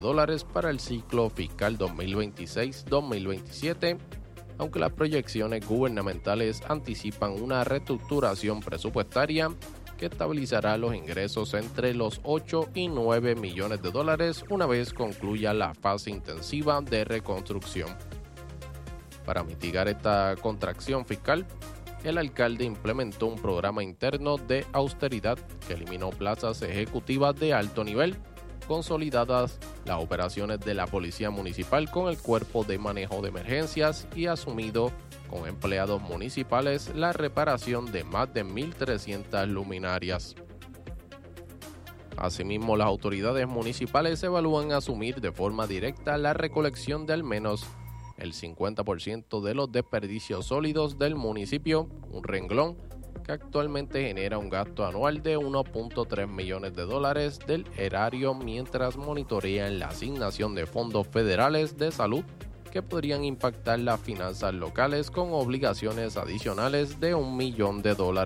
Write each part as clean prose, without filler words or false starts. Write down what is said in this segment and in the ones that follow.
dólares para el ciclo fiscal 2026-2027, aunque las proyecciones gubernamentales anticipan una reestructuración presupuestaria que estabilizará los ingresos entre los 8 y 9 millones de dólares una vez concluya la fase intensiva de reconstrucción. Para mitigar esta contracción fiscal, el alcalde implementó un programa interno de austeridad que eliminó plazas ejecutivas de alto nivel, consolidadas las operaciones de la Policía Municipal con el Cuerpo de Manejo de Emergencias y asumido con empleados municipales la reparación de más de 1.300 luminarias. Asimismo, las autoridades municipales evalúan asumir de forma directa la recolección de al menos el 50% de los desperdicios sólidos del municipio, un renglón que actualmente genera un gasto anual de 1.3 millones de dólares del erario mientras monitorean la asignación de fondos federales de salud que podrían impactar las finanzas locales con obligaciones adicionales de $1 millón.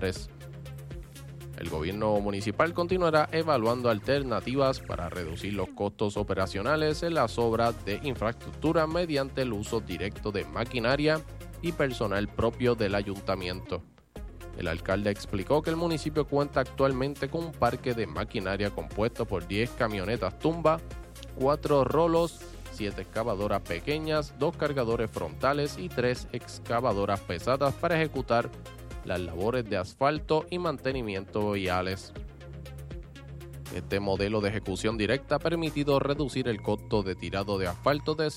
El gobierno municipal continuará evaluando alternativas para reducir los costos operacionales en las obras de infraestructura mediante el uso directo de maquinaria y personal propio del ayuntamiento. El alcalde explicó que el municipio cuenta actualmente con un parque de maquinaria compuesto por 10 camionetas tumba, 4 rolos, 7 excavadoras pequeñas, 2 cargadores frontales y 3 excavadoras pesadas para ejecutar las labores de asfalto y mantenimiento viales. Este modelo de ejecución directa ha permitido reducir el costo de tirado de asfalto de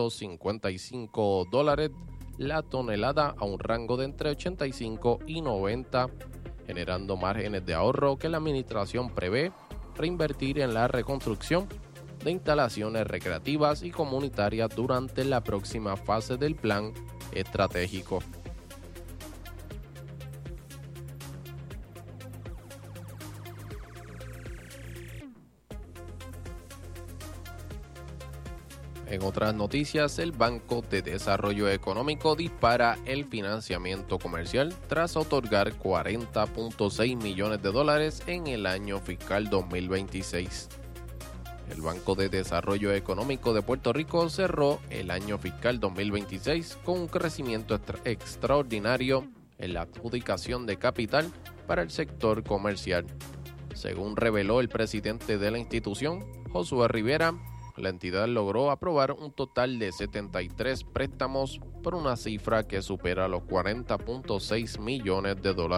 $155 la tonelada a un rango de entre 85 y 90, generando márgenes de ahorro que la administración prevé reinvertir en la reconstrucción de instalaciones recreativas y comunitarias durante la próxima fase del plan estratégico. En otras noticias, el Banco de Desarrollo Económico dispara el financiamiento comercial tras otorgar $40.6 millones en el año fiscal 2026. El Banco de Desarrollo Económico de Puerto Rico cerró el año fiscal 2026 con un crecimiento extraordinario en la adjudicación de capital para el sector comercial. Según reveló el presidente de la institución, Josué Rivera, la entidad logró aprobar un total de 73 préstamos por una cifra que supera los $40.6 millones.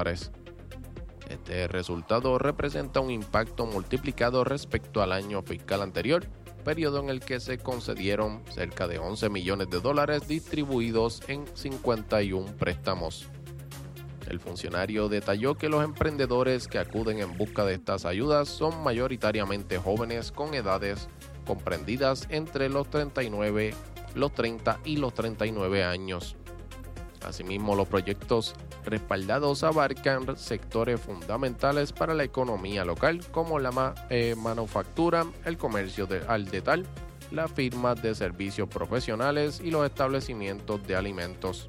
Este resultado representa un impacto multiplicado respecto al año fiscal anterior, periodo en el que se concedieron cerca de $11 millones distribuidos en 51 préstamos. El funcionario detalló que los emprendedores que acuden en busca de estas ayudas son mayoritariamente jóvenes con edades comprendidas entre los 30 y los 39 años. Asimismo, los proyectos respaldados abarcan sectores fundamentales para la economía local como la manufactura, el comercio al detalle, las firmas de servicios profesionales y los establecimientos de alimentos.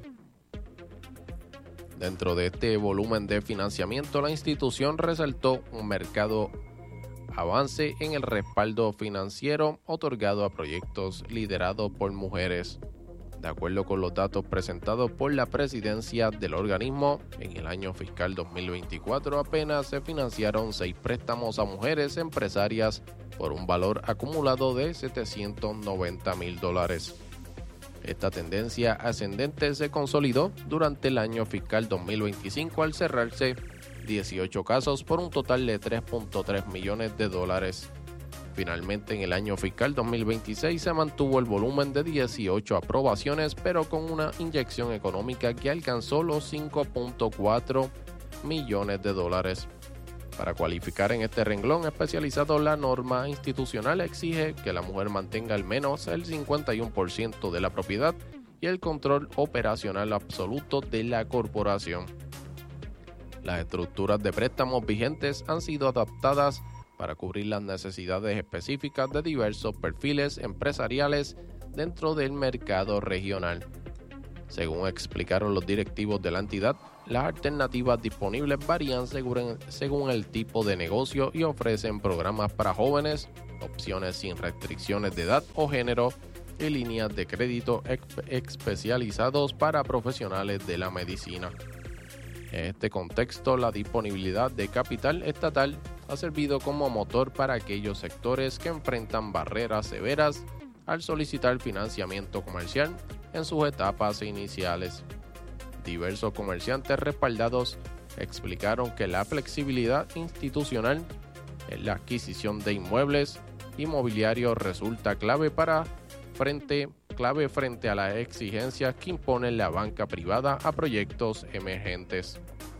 Dentro de este volumen de financiamiento, la institución resaltó un mercado avance en el respaldo financiero otorgado a proyectos liderados por mujeres. De acuerdo con los datos presentados por la presidencia del organismo, en el año fiscal 2024 apenas se financiaron 6 préstamos a mujeres empresarias por un valor acumulado de $790,000. Esta tendencia ascendente se consolidó durante el año fiscal 2025 al cerrarse 18 casos por un total de $3.3 millones. Finalmente, en el año fiscal 2026 se mantuvo el volumen de 18 aprobaciones, pero con una inyección económica que alcanzó los $5.4 millones. Para cualificar en este renglón especializado, la norma institucional exige que la mujer mantenga al menos el 51% de la propiedad y el control operacional absoluto de la corporación. Las estructuras de préstamos vigentes han sido adaptadas para cubrir las necesidades específicas de diversos perfiles empresariales dentro del mercado regional. Según explicaron los directivos de la entidad, las alternativas disponibles varían según el tipo de negocio y ofrecen programas para jóvenes, opciones sin restricciones de edad o género y líneas de crédito especializados para profesionales de la medicina. En este contexto, la disponibilidad de capital estatal ha servido como motor para aquellos sectores que enfrentan barreras severas al solicitar financiamiento comercial en sus etapas iniciales. Diversos comerciantes respaldados explicaron que la flexibilidad institucional en la adquisición de inmuebles inmobiliarios resulta clave frente a las exigencias que impone la banca privada a proyectos emergentes.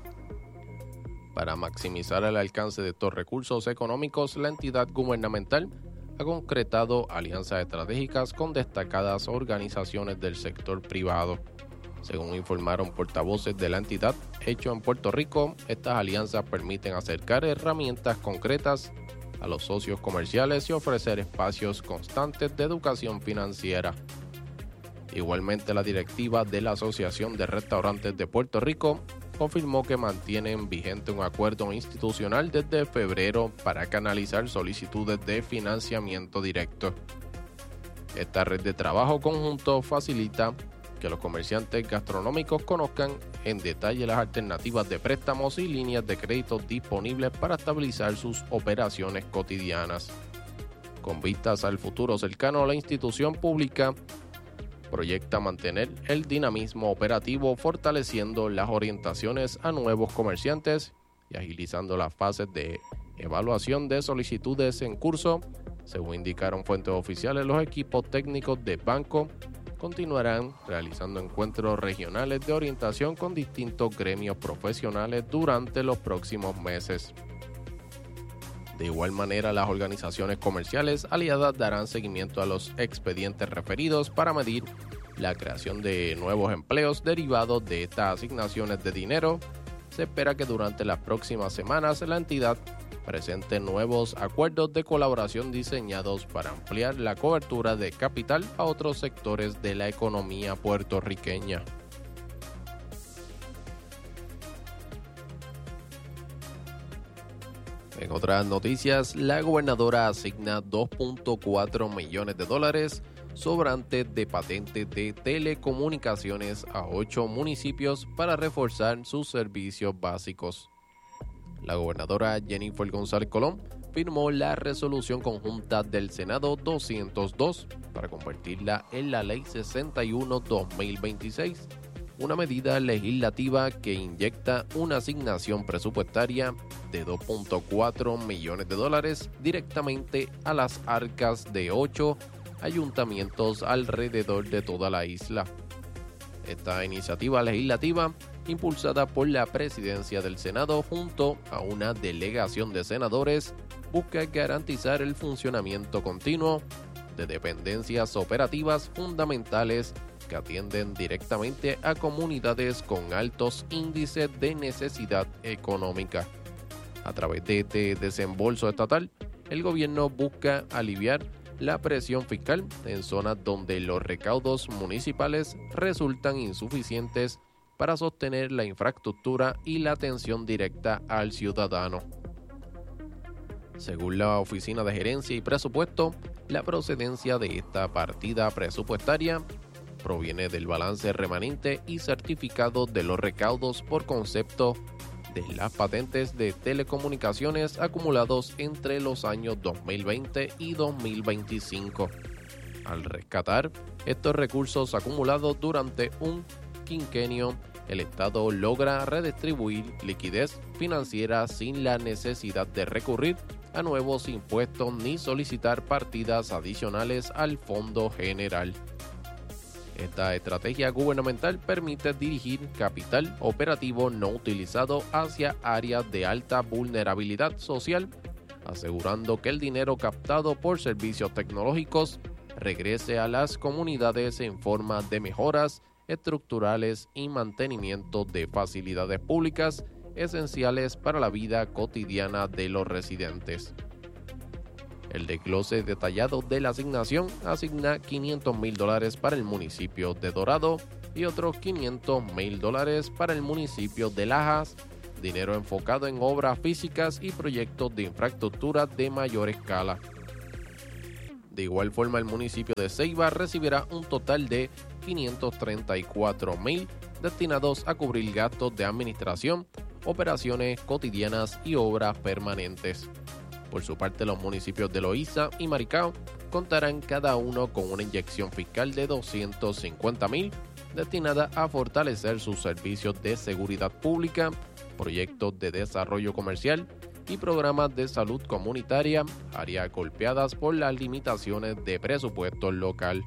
Para maximizar el alcance de estos recursos económicos, la entidad gubernamental ha concretado alianzas estratégicas con destacadas organizaciones del sector privado. Según informaron portavoces de la entidad, hecho en Puerto Rico, estas alianzas permiten acercar herramientas concretas a los socios comerciales y ofrecer espacios constantes de educación financiera. Igualmente, la directiva de la Asociación de Restaurantes de Puerto Rico confirmó que mantienen vigente un acuerdo institucional desde febrero para canalizar solicitudes de financiamiento directo. Esta red de trabajo conjunto facilita que los comerciantes gastronómicos conozcan en detalle las alternativas de préstamos y líneas de crédito disponibles para estabilizar sus operaciones cotidianas. Con vistas al futuro cercano, la institución pública proyecta mantener el dinamismo operativo, fortaleciendo las orientaciones a nuevos comerciantes y agilizando las fases de evaluación de solicitudes en curso. Según indicaron fuentes oficiales, los equipos técnicos de banco continuarán realizando encuentros regionales de orientación con distintos gremios profesionales durante los próximos meses. De igual manera, las organizaciones comerciales aliadas darán seguimiento a los expedientes referidos para medir la creación de nuevos empleos derivados de estas asignaciones de dinero. Se espera que durante las próximas semanas la entidad presente nuevos acuerdos de colaboración diseñados para ampliar la cobertura de capital a otros sectores de la economía puertorriqueña. En otras noticias, la gobernadora asigna $2.4 millones sobrantes de patentes de telecomunicaciones a 8 municipios para reforzar sus servicios básicos. La gobernadora Jennifer González Colón firmó la resolución conjunta del Senado 202 para convertirla en la Ley 61-2026, una medida legislativa que inyecta una asignación presupuestaria de $2.4 millones directamente a las arcas de 8 ayuntamientos alrededor de toda la isla. Esta iniciativa legislativa, impulsada por la presidencia del Senado junto a una delegación de senadores, busca garantizar el funcionamiento continuo de dependencias operativas fundamentales que atienden directamente a comunidades con altos índices de necesidad económica. A través de este desembolso estatal, el gobierno busca aliviar la presión fiscal en zonas donde los recaudos municipales resultan insuficientes para sostener la infraestructura y la atención directa al ciudadano. Según la Oficina de Gerencia y Presupuesto, la procedencia de esta partida presupuestaria proviene del balance remanente y certificado de los recaudos por concepto de las patentes de telecomunicaciones acumulados entre los años 2020 y 2025. Al rescatar estos recursos acumulados durante un quinquenio, el Estado logra redistribuir liquidez financiera sin la necesidad de recurrir a nuevos impuestos ni solicitar partidas adicionales al Fondo General. Esta estrategia gubernamental permite dirigir capital operativo no utilizado hacia áreas de alta vulnerabilidad social, asegurando que el dinero captado por servicios tecnológicos regrese a las comunidades en forma de mejoras estructurales y mantenimiento de facilidades públicas esenciales para la vida cotidiana de los residentes. El desglose detallado de la asignación asigna $500,000 para el municipio de Dorado y otros $500,000 para el municipio de Lajas, dinero enfocado en obras físicas y proyectos de infraestructura de mayor escala. De igual forma, el municipio de Ceiba recibirá un total de $534,000 destinados a cubrir gastos de administración, operaciones cotidianas y obras permanentes. Por su parte, los municipios de Loíza y Maricao contarán cada uno con una inyección fiscal de $250,000 destinada a fortalecer sus servicios de seguridad pública, proyectos de desarrollo comercial y programas de salud comunitaria, áreas golpeadas por las limitaciones de presupuesto local.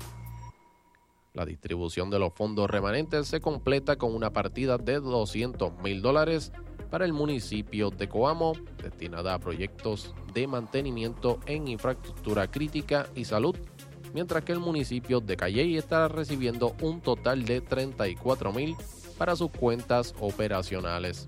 La distribución de los fondos remanentes se completa con una partida de $200,000 para el municipio de Coamo, destinada a proyectos de mantenimiento en infraestructura crítica y salud, mientras que el municipio de Cayey estará recibiendo un total de $34,000 para sus cuentas operacionales.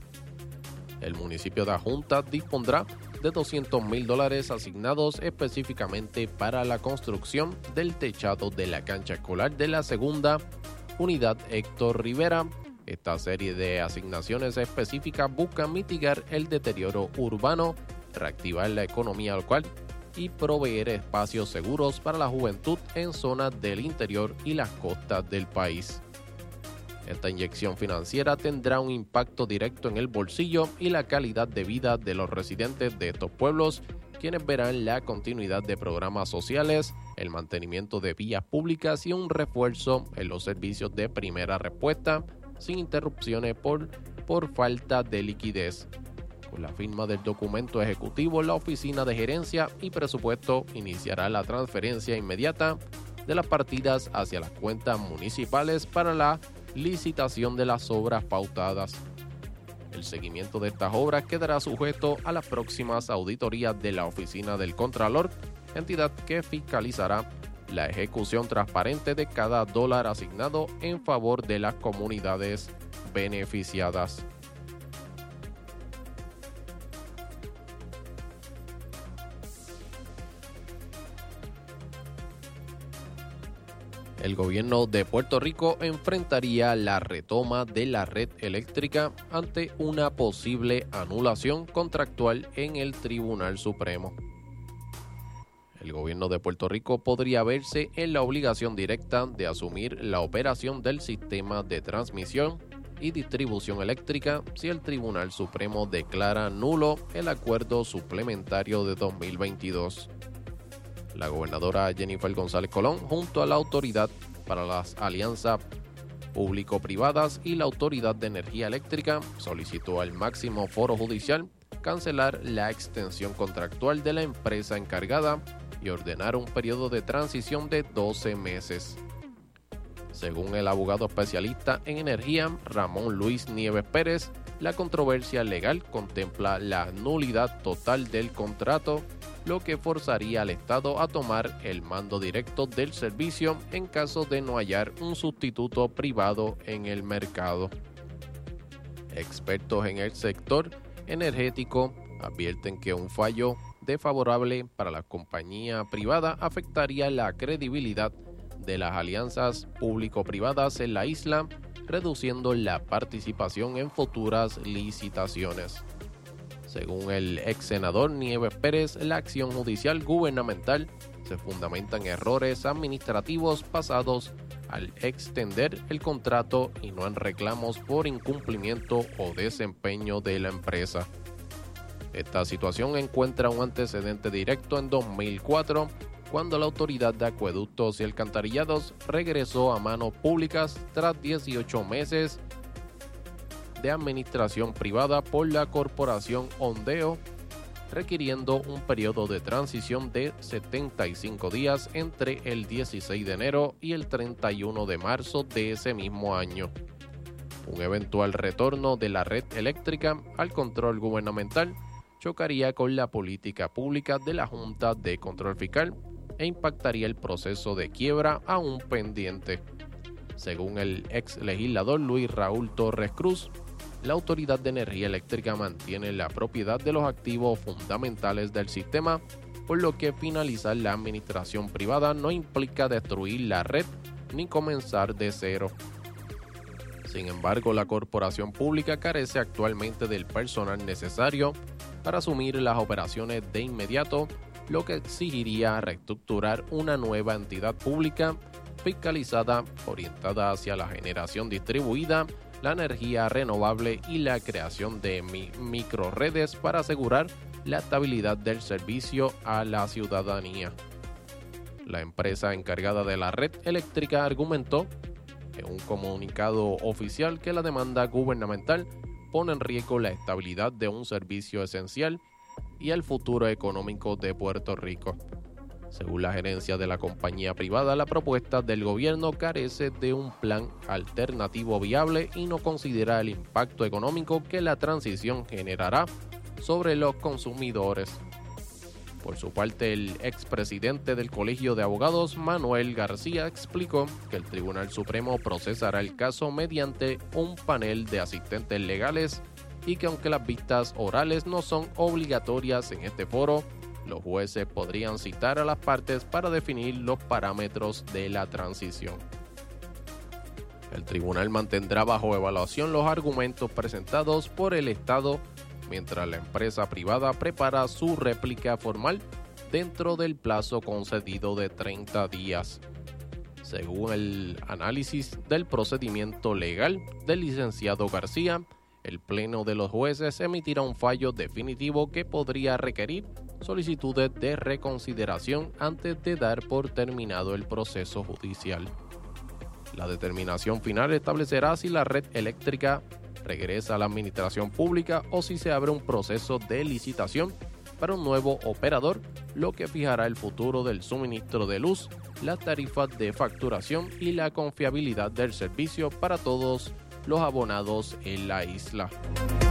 El municipio de Ajunta dispondrá de $200,000 asignados específicamente para la construcción del techado de la cancha escolar de la segunda unidad Héctor Rivera. Esta serie de asignaciones específicas busca mitigar el deterioro urbano, reactivar la economía local y proveer espacios seguros para la juventud en zonas del interior y las costas del país. Esta inyección financiera tendrá un impacto directo en el bolsillo y la calidad de vida de los residentes de estos pueblos, quienes verán la continuidad de programas sociales, el mantenimiento de vías públicas y un refuerzo en los servicios de primera respuesta, sin interrupciones por falta de liquidez. Con la firma del documento ejecutivo, la Oficina de Gerencia y Presupuesto iniciará la transferencia inmediata de las partidas hacia las cuentas municipales para la licitación de las obras pautadas. El seguimiento de estas obras quedará sujeto a las próximas auditorías de la Oficina del Contralor, entidad que fiscalizará la ejecución transparente de cada dólar asignado en favor de las comunidades beneficiadas. El gobierno de Puerto Rico enfrentaría la retoma de la red eléctrica ante una posible anulación contractual en el Tribunal Supremo. El gobierno de Puerto Rico podría verse en la obligación directa de asumir la operación del sistema de transmisión y distribución eléctrica si el Tribunal Supremo declara nulo el acuerdo suplementario de 2022. La gobernadora Jennifer González Colón, junto a la Autoridad para las Alianzas Público-Privadas y la Autoridad de Energía Eléctrica, solicitó al máximo foro judicial cancelar la extensión contractual de la empresa encargada y ordenar un periodo de transición de 12 meses. Según el abogado especialista en energía Ramón Luis Nieves Pérez, la controversia legal contempla la nulidad total del contrato, lo que forzaría al Estado a tomar el mando directo del servicio en caso de no hallar un sustituto privado en el mercado. Expertos en el sector energético advierten que un fallo desfavorable para la compañía privada afectaría la credibilidad de las alianzas público-privadas en la isla, reduciendo la participación en futuras licitaciones. Según el ex senador Nieves Pérez, la acción judicial gubernamental se fundamenta en errores administrativos pasados al extender el contrato y no en reclamos por incumplimiento o desempeño de la empresa. Esta situación encuentra un antecedente directo en 2004, cuando la Autoridad de Acueductos y Alcantarillados regresó a manos públicas tras 18 meses de administración privada por la corporación Ondeo, requiriendo un periodo de transición de 75 días entre el 16 de enero y el 31 de marzo de ese mismo año. Un eventual retorno de la red eléctrica al control gubernamental chocaría con la política pública de la Junta de Control Fiscal e impactaría el proceso de quiebra aún pendiente. Según el ex legislador Luis Raúl Torres Cruz, la Autoridad de Energía Eléctrica mantiene la propiedad de los activos fundamentales del sistema, por lo que finalizar la administración privada no implica destruir la red ni comenzar de cero. Sin embargo, la corporación pública carece actualmente del personal necesario para asumir las operaciones de inmediato lo que exigiría reestructurar una nueva entidad pública fiscalizada orientada hacia la generación distribuida, la energía renovable y la creación de microredes para asegurar la estabilidad del servicio a la ciudadanía. La empresa encargada de la red eléctrica argumentó en un comunicado oficial que la demanda gubernamental pone en riesgo la estabilidad de un servicio esencial y el futuro económico de Puerto Rico. Según la gerencia de la compañía privada, la propuesta del gobierno carece de un plan alternativo viable y no considera el impacto económico que la transición generará sobre los consumidores. Por su parte, el expresidente del Colegio de Abogados, Manuel García, explicó que el Tribunal Supremo procesará el caso mediante un panel de asistentes legales y que aunque las vistas orales no son obligatorias en este foro, los jueces podrían citar a las partes para definir los parámetros de la transición. El tribunal mantendrá bajo evaluación los argumentos presentados por el Estado mientras la empresa privada prepara su réplica formal dentro del plazo concedido de 30 días. Según el análisis del procedimiento legal del licenciado García, el Pleno de los Jueces emitirá un fallo definitivo que podría requerir solicitudes de reconsideración antes de dar por terminado el proceso judicial. La determinación final establecerá si la red eléctrica regresa a la administración pública o si se abre un proceso de licitación para un nuevo operador, lo que fijará el futuro del suministro de luz, las tarifas de facturación y la confiabilidad del servicio para todos los abonados en la isla.